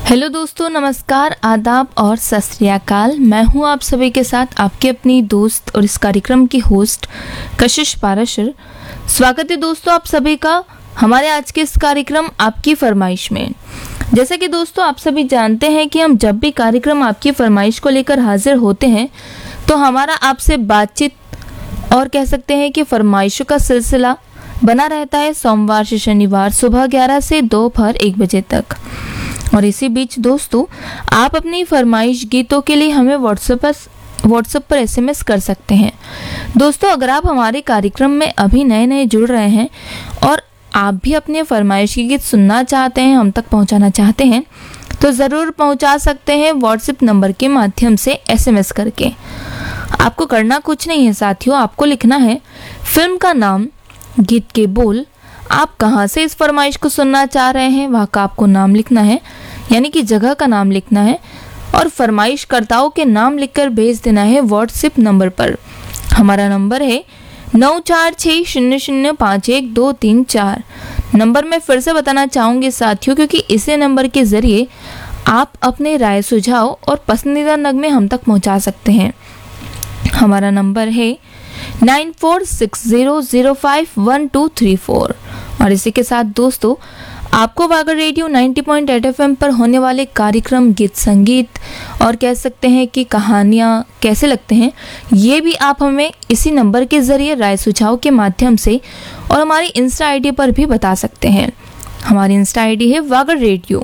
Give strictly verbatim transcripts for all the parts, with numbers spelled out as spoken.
Hello दोस्तों, नमस्कार, आदाब और सत श्री अकाल। मैं हूं आप सभी के साथ आपके अपनी दोस्त और इस कार्यक्रम की होस्ट कशिश पाराशर। स्वागत है दोस्तों आप सभी का हमारे आज के इस कार्यक्रम आपकी फरमाइश में। जैसा कि दोस्तों आप सभी जानते हैं कि हम जब भी कार्यक्रम आपकी फरमाइश को लेकर हाजिर होते हैं तो हमारा आपसे बातचीत और कह सकते हैं कि फरमाइशों का सिलसिला बना रहता है सोमवार से शनिवार सुबह ग्यारह से दोपहर एक बजे तक। और इसी बीच दोस्तों आप अपनी फरमाइश गीतों के लिए हमें व्हाट्सएप पर व्हाट्सएप पर एसएमएस कर सकते हैं। दोस्तों अगर आप हमारे कार्यक्रम में अभी नए नए जुड़ रहे हैं और आप भी अपने फरमाइश के गीत सुनना चाहते हैं, हम तक पहुंचाना चाहते हैं, तो ज़रूर पहुंचा सकते हैं व्हाट्सएप नंबर के माध्यम से एसएमएस करके। आपको करना कुछ नहीं है साथियों, आपको लिखना है फिल्म का नाम, गीत के बोल, आप कहां से इस फरमाइश को सुनना चाह रहे हैं वहाँ का आपको नाम लिखना है, यानी कि जगह का नाम लिखना है और फरमाइशकर्ताओं के नाम लिखकर भेज देना है व्हाट्सएप नंबर पर। हमारा नंबर है नौ चार छः शून्य शून्य पाँच एक दो तीन चार। नंबर मैं फिर से बताना चाहूँगी साथियों, क्योंकि इसी नंबर के ज़रिए आप अपने राय सुझाव और पसंदीदा नगमे हम तक पहुँचा सकते हैं। हमारा नंबर है nine four six zero zero five one two three four. और इसी के साथ दोस्तों आपको वागर रेडियो नब्बे पॉइंट आठ एफ एम पर होने वाले कार्यक्रम गीत संगीत और कह सकते हैं कि कहानियाँ कैसे लगते हैं, ये भी आप हमें इसी नंबर के ज़रिए राय सुझाव के माध्यम से और हमारी इंस्टा आईडी पर भी बता सकते हैं। हमारी इंस्टा आईडी है वागर रेडियो।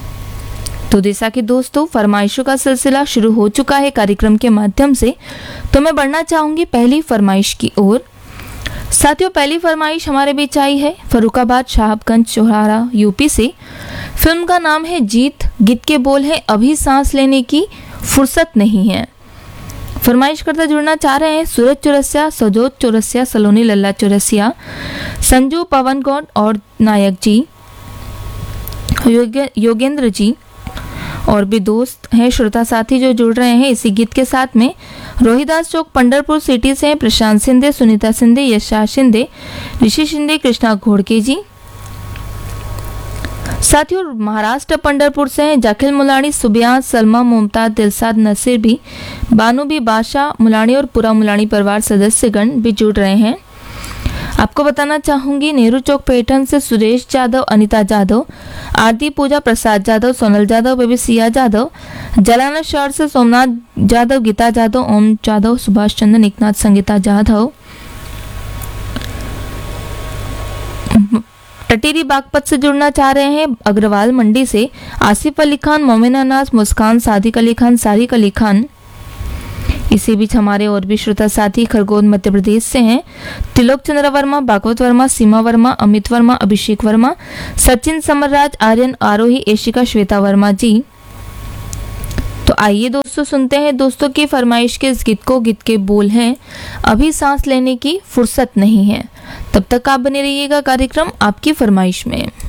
तो जैसा कि दोस्तों फरमाइशों का सिलसिला शुरू हो चुका है कार्यक्रम के माध्यम से, तो मैं बढ़ना चाहूँगी पहली फरमाइश की ओर। साथियों पहली फरमाइश हमारे बीच आई है फरुखाबाद साहबगंज चौराहा यूपी से। फिल्म का नाम है जीत, गीत के बोल है अभी सांस लेने की फुर्सत नहीं है। फरमाइश करता जुड़ना चाह रहे हैं सूरज चौरसिया, सजोत चौरसिया, सलोनी लल्ला चौरसिया, संजू पवन गौड़ और नायक जी, योगे, योगेंद्र जी और भी दोस्त हैं श्रोता साथी जो जुड़ रहे हैं इसी गीत के साथ में। रोहिदास चौक पंढरपुर सिटी से हैं प्रशांत शिंदे, सुनीता शिंदे, यशा शिंदे, ऋषि शिंदे, कृष्णा घोड़के जी। साथियों महाराष्ट्र पंढरपुर से हैं जाखिल मुलानी, सुबियान, सलमा, मुमताज, दिलसाद, नसीर भी, बानू भी, बादशाह मुलानी और पूरा मुलानी परिवार सदस्यगण भी जुड़ रहे हैं। आपको बताना चाहूंगी नेहरू चौक पैठन से सुरेश जाधव, अनिता जाधव, आरती पूजा, प्रसाद जाधव, सोनल जाधव, बेबी सिया जाधव, जलाना शहर से सोमनाथ जाधव, गीता जाधव, ओम जाधव, सुभाष चंद्र, निकनाथ, संगीता जाधव, टटीरी बागपत से जुड़ना चाह रहे हैं अग्रवाल मंडी से आसिफ अली खान, मोमिना नाज, मुस्कान, सादिक अली खान, सारिक अली खान। इसी बीच हमारे और भी श्रोता साथी खरगोन मध्य प्रदेश से हैं तिलोक चंद्र वर्मा, भागवत वर्मा, सीमा वर्मा, अमित वर्मा, अभिषेक वर्मा, सचिन समरराज, आर्यन, आरोही, एशिका, श्वेता वर्मा जी। तो आइए दोस्तों सुनते हैं दोस्तों की फरमाइश के इस गीत को। गीत के बोल हैं अभी सांस लेने की फुर्सत नहीं है। तब तक आप बने रहिएगा कार्यक्रम आपकी फरमाइश में।